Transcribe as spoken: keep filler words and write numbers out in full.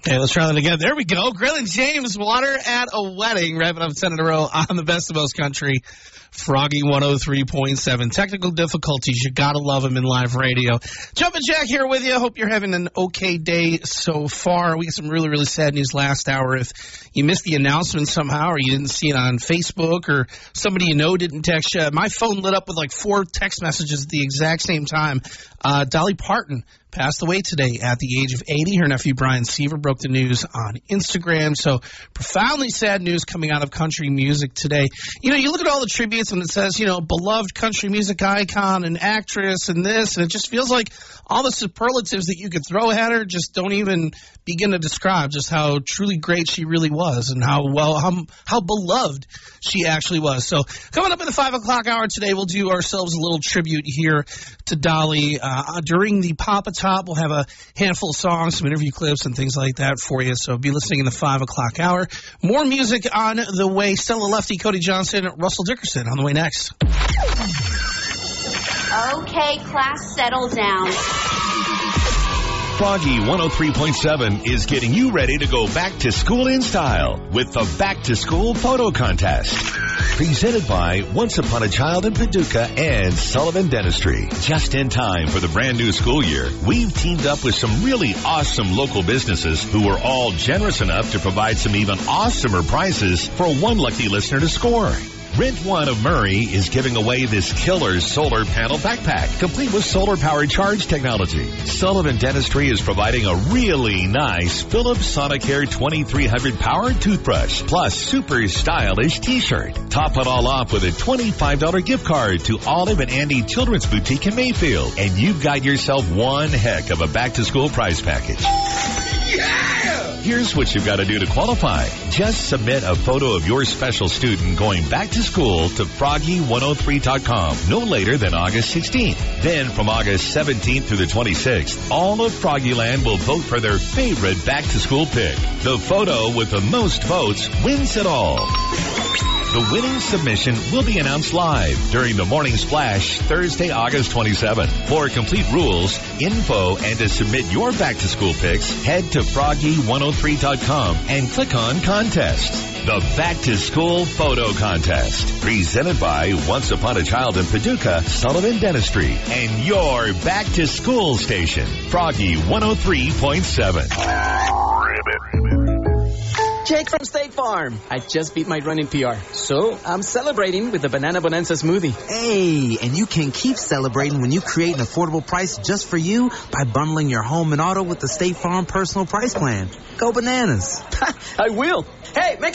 Okay, let's try that again. There we go. Grill and James, Water at a Wedding, wrapping up ten in a row on the Best of Most Country. Froggy one oh three point seven. Technical difficulties, you gotta love them in live radio. Jumpin' Jack here with you. Hope you're having an okay day so far. We got some really, really sad news last hour. If you missed the announcement somehow or you didn't see it on Facebook or somebody you know didn't text you, my phone lit up with like four text messages at the exact same time. Uh, Dolly Parton passed away today at the age of eighty. Her nephew Brian Seaver broke the news on Instagram. So profoundly sad news coming out of country music today. You know, you look at all the tributes and it says, you know, beloved country music icon and actress and this, and it just feels like all the superlatives that you could throw at her just don't even begin to describe just how truly great she really was and how well, how, how beloved she actually was. So coming up in the five o'clock hour today, we'll do ourselves a little tribute here to Dolly. Uh, during the Papa Top, we'll have a handful of songs, some interview clips, and things like that for you. So be listening in the five o'clock hour. More music on the way. Stella Lefty, Cody Johnson, Russell Dickerson on the way next. Okay, class, settle down. Froggy one oh three point seven is getting you ready to go back to school in style with the Back to School Photo Contest. Presented by Once Upon a Child in Paducah and Sullivan Dentistry. Just in time for the brand new school year, we've teamed up with some really awesome local businesses who are all generous enough to provide some even awesomer prizes for one lucky listener to score. Rent One of Murray is giving away this killer solar panel backpack, complete with solar-powered charge technology. Sullivan Dentistry is providing a really nice Philips Sonicare twenty-three hundred powered toothbrush, plus super stylish t-shirt. Top it all off with a twenty-five dollars gift card to Olive and Andy Children's Boutique in Mayfield. And you've got yourself one heck of a back-to-school prize package. Yeah! Here's what you've got to do to qualify. Just submit a photo of your special student going back to school to froggy one oh three dot com no later than August sixteenth. Then from August seventeenth through the twenty-sixth, all of Froggyland will vote for their favorite back-to-school pick. The photo with the most votes wins it all. The winning submission will be announced live during the Morning Splash Thursday, August twenty-seventh. For complete rules, info, and to submit your back-to-school picks, head to froggy one oh three dot com and click on Contests. The Back to School Photo Contest. Presented by Once Upon a Child in Paducah, Sullivan Dentistry, and your Back to School station, Froggy one oh three point seven. Jake from State Farm. I just beat my running P R, so I'm celebrating with the Banana Bonanza smoothie. Hey, and you can keep celebrating when you create an affordable price just for you by bundling your home and auto with the State Farm Personal Price Plan. Go bananas. I will. Hey, make